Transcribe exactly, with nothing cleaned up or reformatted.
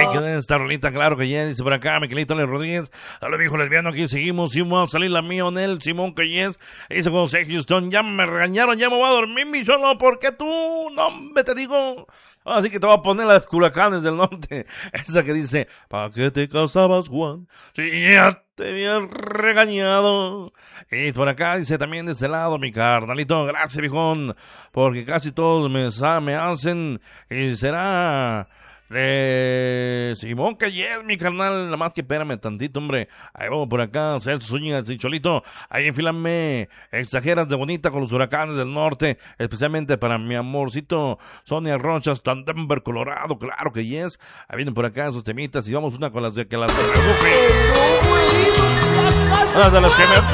Ay, que esta rolita, claro que ya, dice por acá, Miquelito Ale Rodríguez, a lo viejo lesbiano, aquí seguimos, sí, vamos a salir la mía, Onel, Simón Cayes, dice José Houston, ya me regañaron, ya me voy a dormir, mi solo, porque tú, no, me te digo, así que te voy a poner las Culacanes del Norte, esa que dice, ¿para qué te casabas, Juan? Si ya te habían regañado. Y por acá dice también de este lado, mi carnalito, gracias, viejón, porque casi todos me, me hacen, y será... Eh, Simón Cayes, mi carnal, nada más que espérame tantito, hombre. Ahí vamos por acá, Celso Zúñiga, y Cholito, ahí enfilame, exageras de bonita con los huracanes del norte, especialmente para mi amorcito Sonia Rocha, hasta Denver, Colorado, claro que yes. Ahí vienen por acá esos temitas y vamos una con las de que las de las de las que me